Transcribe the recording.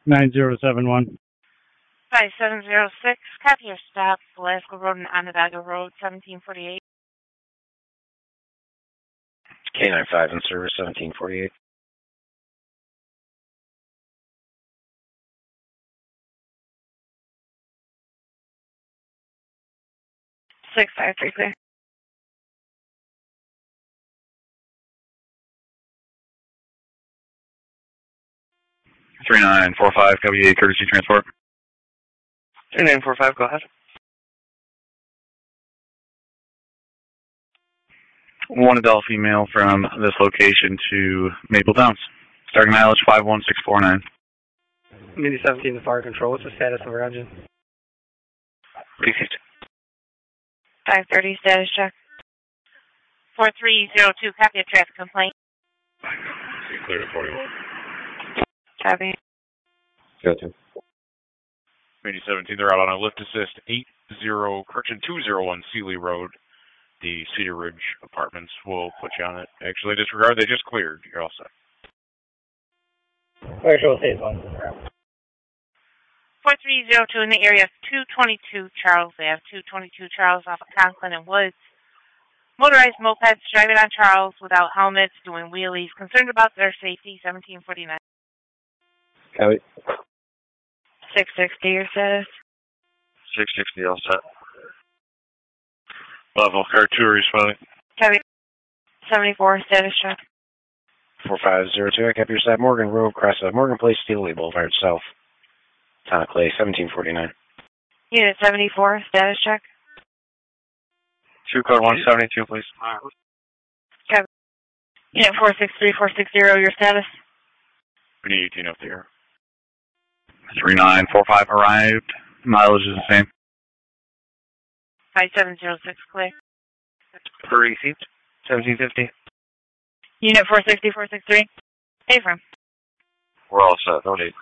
9071. 5706, copy your stop, Velasco Road and Onondaga Road, 1748. K95 in service, 1748. 6533. 3945, copy 8, courtesy transport. 3945, go ahead. One adult female from this location to Maple Downs. Starting mileage 51649. Mini 17 to fire control. What's the status of our engine? Received. 530, status check. 4302, copy of traffic complaint. Cleared at 41. Copy. Go to. Mini 17, they're out on a lift assist 201 Sealy Road. The Cedar Ridge Apartments will put you on it. Actually, disregard, they just cleared. You're all set. Actual state one. 4302 in the area of 222 Charles Ave, 222 Charles off of Conklin and Woods. Motorized mopeds driving on Charles without helmets, doing wheelies, concerned about their safety, 1749. Copy. 660, your status. 660, all set. Level car 2 responding. Copy. 74, status check. 4502, I copy your side Morgan Road, cross Morgan Place, Steely Boulevard, South. Town of Clay, 1749. Unit 74, status check. 2 code 172, please. Copy. Unit 463460, your status. We need 18 up there. 3945 arrived. Mileage is the same. 5706, clear. Received. 1750. Unit 463463. Affirm. We're all set. No need.